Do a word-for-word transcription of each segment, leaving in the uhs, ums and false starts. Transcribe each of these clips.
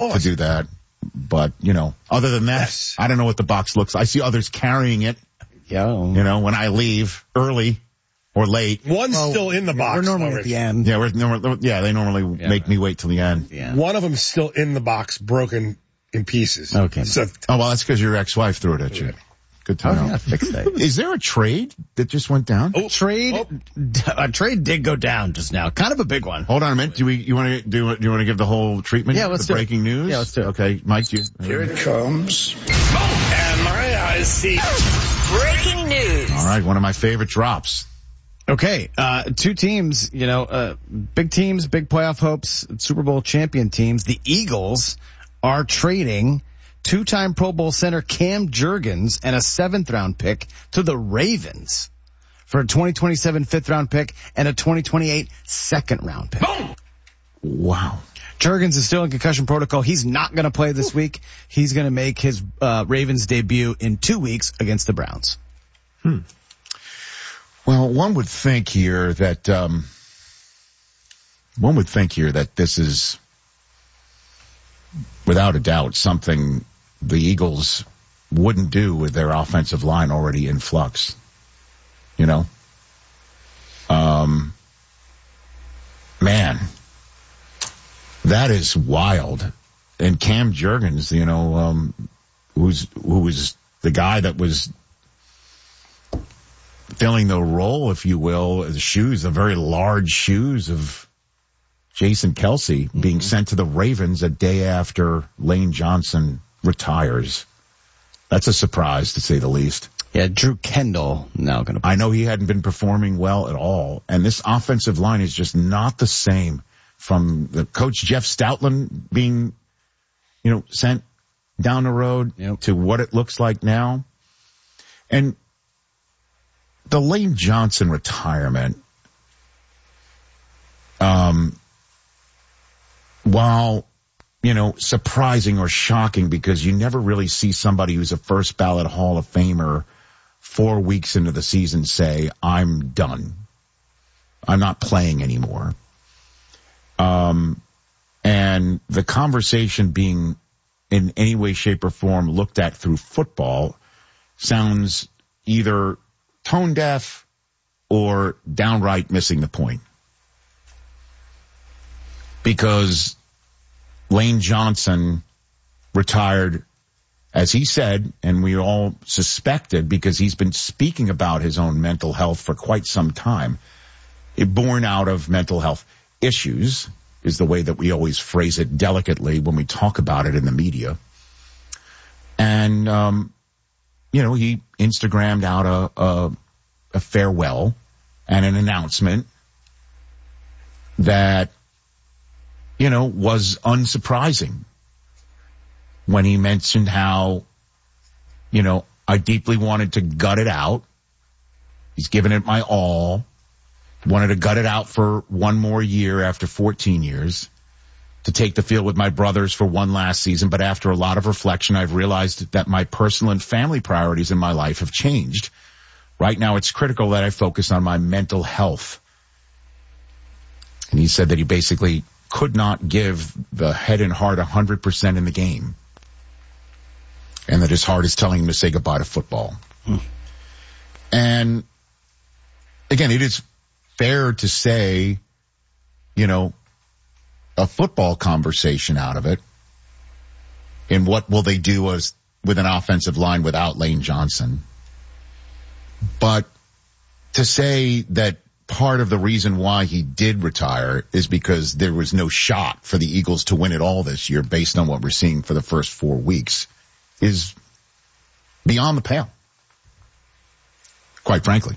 awesome. to do that. But, you know, other than that, yes. I don't know what the box looks like. I see others carrying it. Yeah. You know, when I leave early or late. One's well, still in the box. We're normally already. at the end. Yeah, we're normally, yeah, they normally yeah, make right. me wait till the end. Yeah. One of them's still in the box, broken in pieces. Okay. So, oh, well, that's because your ex-wife threw it at you. Good to oh, know. Yeah, fix that. Is there a trade that just went down? Oh, trade, oh. a trade did go down just now. Kind of a big one. Hold on a minute. Do we, you want to do, do you want to give the whole treatment? Yeah, let's the do breaking it. news? Yeah, let's do it. Okay, Mike, do you? Here it comes. And my eyes see. Breaking news. All right, one of my favorite drops. Okay, uh, two teams, you know, uh, big teams, big playoff hopes, Super Bowl champion teams. The Eagles are trading two-time Pro Bowl center Cam Jurgens and a seventh-round pick to the Ravens for a twenty twenty-seven fifth-round pick and a twenty twenty-eight second-round pick. Boom! Wow. Jurgens is still in concussion protocol. He's not going to play this week. He's going to make his uh, Ravens debut in two weeks against the Browns. Hmm. Well, one would think here that um, one would think here that this is, without a doubt, something the Eagles wouldn't do with their offensive line already in flux. You know? Um, man, that is wild. And Cam Jurgens, you know, um, who's, who was the guy that was filling the role, if you will, the shoes, the very large shoes of Jason Kelce mm-hmm. being sent to the Ravens a day after Lane Johnson retires. That's a surprise, to say the least. Yeah, Drew Kendall now going to. I know he hadn't been performing well at all, and this offensive line is just not the same. From the coach Jeff Stoutland being, you know, sent down the road yep. to what it looks like now, and the Lane Johnson retirement. Um, while you know, surprising or shocking because you never really see somebody who's a first ballot Hall of Famer four weeks into the season say, I'm done. I'm not playing anymore. Um, and the conversation being in any way, shape, or form looked at through football sounds either tone deaf or downright missing the point. Because Lane Johnson retired, as he said, and we all suspected because he's been speaking about his own mental health for quite some time. It born out of mental health issues is the way that we always phrase it delicately when we talk about it in the media. And, um, you know, he Instagrammed out a, a, a farewell and an announcement that, you know, was unsurprising when he mentioned how, you know, I deeply wanted to gut it out. He's given it my all. Wanted to gut it out for one more year after fourteen years, to take the field with my brothers for one last season. But after a lot of reflection, I've realized that my personal and family priorities in my life have changed. Right now, it's critical that I focus on my mental health. And he said that he basically could not give the head and heart one hundred percent in the game. And that his heart is telling him to say goodbye to football. Hmm. And again, it is fair to say, you know, a football conversation out of it. And what will they do as with an offensive line without Lane Johnson? But to say that part of the reason why he did retire is because there was no shot for the Eagles to win it all this year based on what we're seeing for the first four weeks is beyond the pale, quite frankly.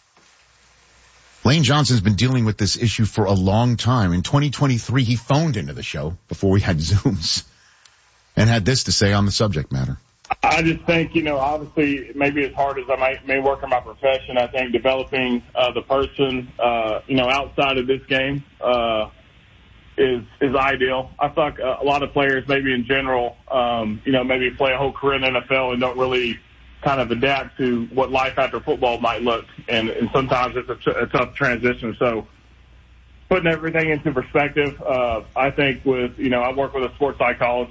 Lane Johnson's been dealing with this issue for a long time. In twenty twenty-three, he phoned into the show before we had Zooms and had this to say on the subject matter. I just think, you know, obviously maybe as hard as I might, may work in my profession, I think developing uh, the person, uh, you know, outside of this game uh, is is ideal. I feel like a lot of players maybe in general, um, you know, maybe play a whole career in the N F L and don't really kind of adapt to what life after football might look. And, and sometimes it's a, t- a tough transition. So putting everything into perspective, uh, I think with, you know, I work with a sports psychologist.